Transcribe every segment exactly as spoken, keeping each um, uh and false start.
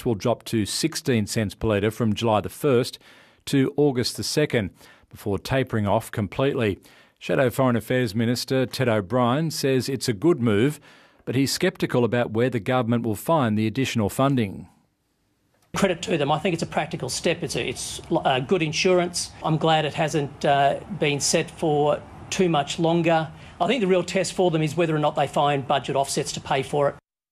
will drop to sixteen cents per litre from July the first to August the second, before tapering off completely. Shadow Foreign Affairs Minister Ted O'Brien says it's a good move, but he's sceptical about where the government will find the additional funding. Credit to them. I think it's a practical step. It's a, it's a good insurance. I'm glad it hasn't uh, been set for too much longer. I think the real test for them is whether or not they find budget offsets to pay for it.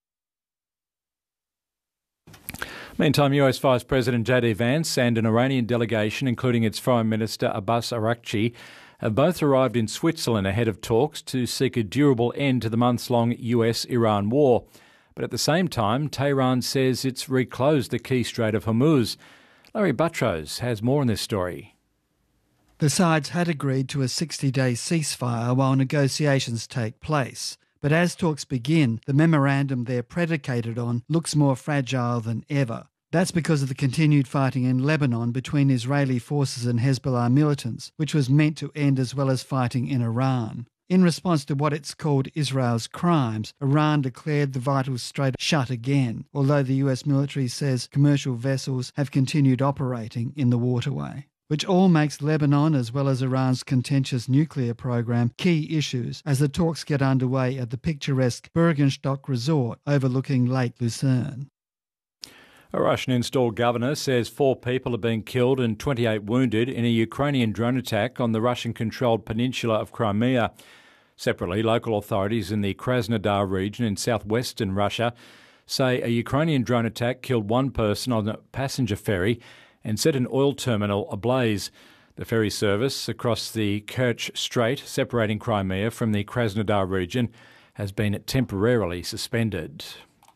Meantime, U S Vice President J D Vance and an Iranian delegation, including its Foreign Minister Abbas Araghchi, have both arrived in Switzerland ahead of talks to seek a durable end to the months-long U S Iran war. But at the same time, Tehran says it's reclosed the key Strait of Hormuz. Larry Buttrose has more on this story. The sides had agreed to a sixty-day ceasefire while negotiations take place. But as talks begin, the memorandum they're predicated on looks more fragile than ever. That's because of the continued fighting in Lebanon between Israeli forces and Hezbollah militants, which was meant to end as well as fighting in Iran. In response to what it's called Israel's crimes, Iran declared the vital strait shut again, although the U S military says commercial vessels have continued operating in the waterway, which all makes Lebanon as well as Iran's contentious nuclear program key issues as the talks get underway at the picturesque Bürgenstock resort overlooking Lake Lucerne. A Russian-installed governor says four people have been killed and twenty-eight wounded in a Ukrainian drone attack on the Russian-controlled peninsula of Crimea. Separately, local authorities in the Krasnodar region in southwestern Russia say a Ukrainian drone attack killed one person on a passenger ferry and set an oil terminal ablaze. The ferry service across the Kerch Strait, separating Crimea from the Krasnodar region, has been temporarily suspended.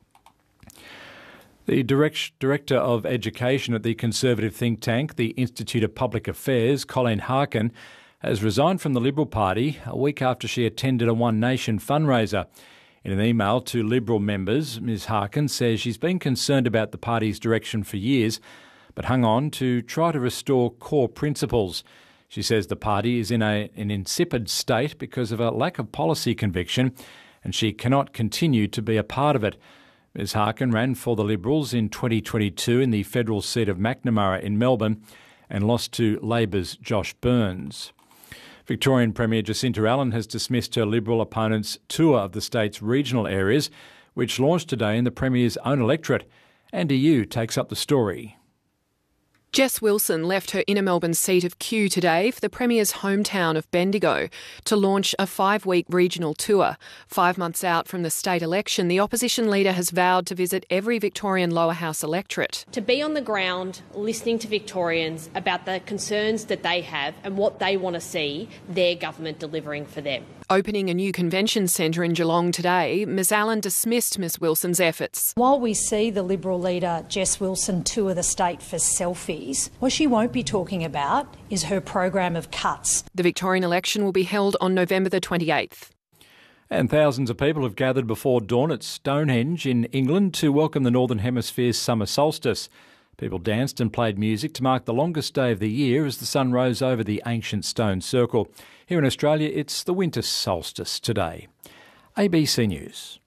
The direct, Director of Education at the Conservative think tank, the Institute of Public Affairs, Colleen Harkin, has resigned from the Liberal Party a week after she attended a One Nation fundraiser. In an email to Liberal members, Ms Harkin says she's been concerned about the party's direction for years, but hung on to try to restore core principles. She says the party is in a, an insipid state because of a lack of policy conviction, and she cannot continue to be a part of it. Ms Harkin ran for the Liberals in twenty twenty-two in the federal seat of Macnamara in Melbourne and lost to Labor's Josh Burns. Victorian Premier Jacinta Allen has dismissed her Liberal opponent's tour of the state's regional areas, which launched today in the Premier's own electorate. Andy Yu takes up the story. Jess Wilson left her inner Melbourne seat of Kew today for the Premier's hometown of Bendigo to launch a five-week regional tour. Five months out from the state election, the opposition leader has vowed to visit every Victorian lower house electorate. To be on the ground listening to Victorians about the concerns that they have and what they want to see their government delivering for them. Opening a new convention centre in Geelong today, Ms Allen dismissed Ms Wilson's efforts. While we see the Liberal leader Jess Wilson tour the state for selfies, what she won't be talking about is her program of cuts. The Victorian election will be held on November the twenty-eighth. And thousands of people have gathered before dawn at Stonehenge in England to welcome the Northern Hemisphere's summer solstice. People danced and played music to mark the longest day of the year as the sun rose over the ancient stone circle. Here in Australia, it's the winter solstice today. A B C News.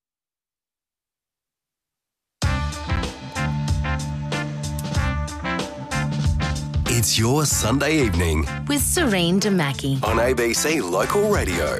It's your Sunday evening with Serene Damaki on A B C Local Radio.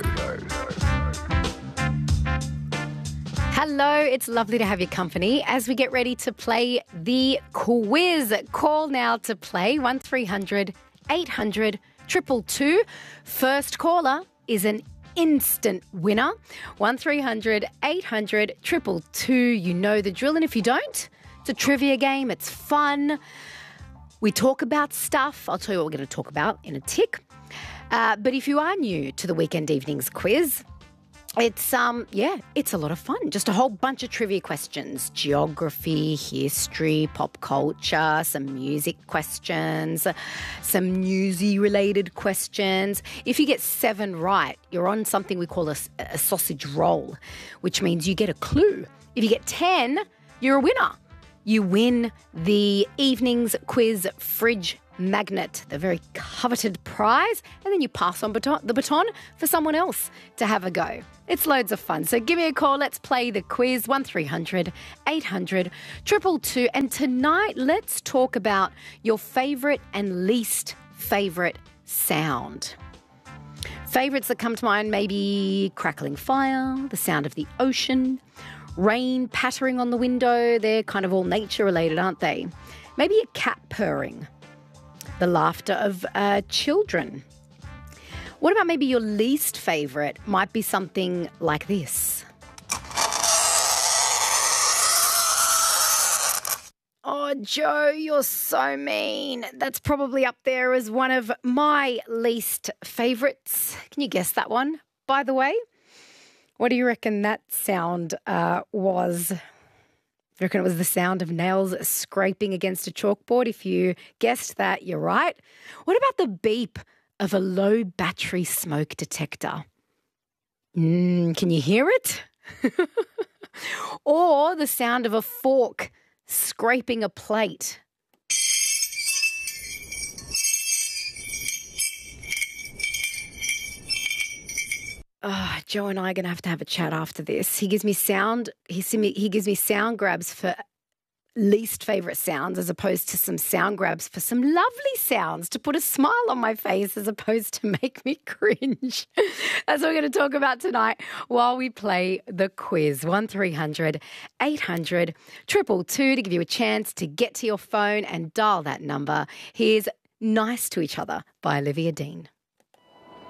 Hello, it's lovely to have your company as we get ready to play the quiz. Call now to play one three hundred eight hundred two two two. First caller is an instant winner. one three hundred eight hundred two two two. You know the drill, and if you don't, it's a trivia game. It's fun. We talk about stuff. I'll tell you what we're going to talk about in a tick. Uh, but if you are new to the Weekend Evenings quiz, it's, um, yeah, it's a lot of fun. Just a whole bunch of trivia questions. Geography, history, pop culture, some music questions, some newsy-related questions. If you get seven right, you're on something we call a, a sausage roll, which means you get a clue. If you get ten, you're a winner. You win the evening's quiz fridge magnet, the very coveted prize, and then you pass on baton, the baton for someone else to have a go. It's loads of fun. So give me a call. Let's play the quiz. one three hundred eight hundred two two two. And tonight, let's talk about your favourite and least favourite sound. Favourites that come to mind, maybe crackling fire, the sound of the ocean, rain pattering on the window. They're kind of all nature related, aren't they? Maybe a cat purring, the laughter of uh, children. What about maybe your least favourite might be something like this? Oh, Joe, you're so mean. That's probably up there as one of my least favourites. Can you guess that one, by the way? What do you reckon that sound uh, was? Do you reckon it was the sound of nails scraping against a chalkboard? If you guessed that, you're right. What about the beep of a low battery smoke detector? Mm, can you hear it? Or the sound of a fork scraping a plate? Oh, Joe and I are going to have to have a chat after this. He gives me sound, he, he gives me sound grabs for least favourite sounds as opposed to some sound grabs for some lovely sounds to put a smile on my face as opposed to make me cringe. That's what we're going to talk about tonight while we play the quiz. one three hundred eight hundred two two two to give you a chance to get to your phone and dial that number. Here's Nice to Each Other by Olivia Dean.